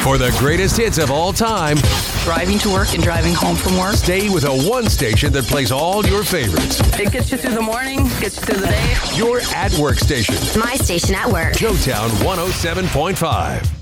For the greatest hits of all time, Driving to work and driving home from work. stay with a one station that plays all your favorites. It gets you through the morning, gets you through the day. Your at work station. My station at work. Joetown 107.5.